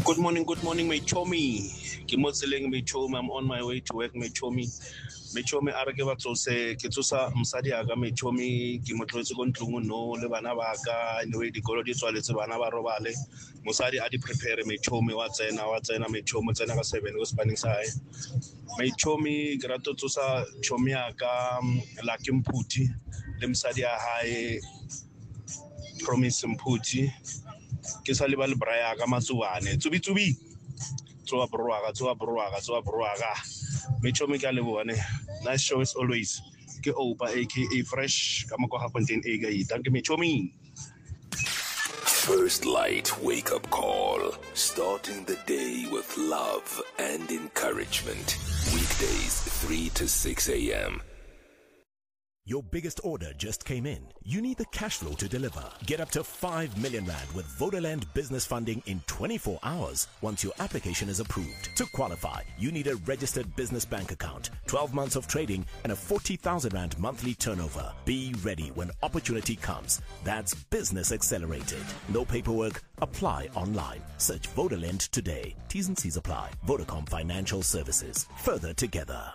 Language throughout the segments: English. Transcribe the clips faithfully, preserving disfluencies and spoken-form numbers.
Good morning, good morning, my chomi. Ke mo tseleng my chomi. I'm on my way to work, my chomi. My chomi a re ke batlo se ke tsosa mosadi a ka my chomi ke mo tlotse go ntlong no le bana ba ka anyway dikolo di tswaletse bana ba robale. Mosadi a di prepare my chomi wa tsena wa tsena my chomi tsena ka seven go spanning sa hae. My chomi ke rato tsosa chomi ya ka la ke Mphuthi le mosadi a hae Promise Mphuthi. Ke sa le ba le braya ka matsuwane tsubi tsubi tsoa broaga tsoa broaga tsoa broaga me chomi ka le bone nice show as always ke opa aka fresh ka mo go Gafontein aka thank you me chomi. First Light Wake Up Call. Starting the day with love and encouragement. Weekdays three to six a.m. Your biggest order just came in. You need the cash flow to deliver. Get up to five million rand with Vodaland business funding in twenty-four hours once your application is approved. To qualify, you need a registered business bank account, twelve months of trading, and a forty thousand rand monthly turnover. Be ready when opportunity comes. That's Business Accelerated. No paperwork. Apply online. Search Vodaland today. T's and C's apply. Vodacom Financial Services. Further together.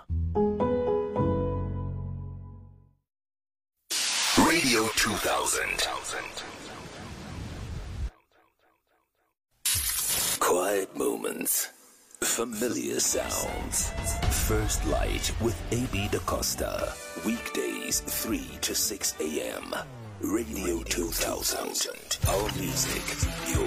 Radio two thousand. Quiet moments. Familiar sounds. First Light with A B DaCosta. Weekdays three to six a.m. Radio two thousand. Our music, your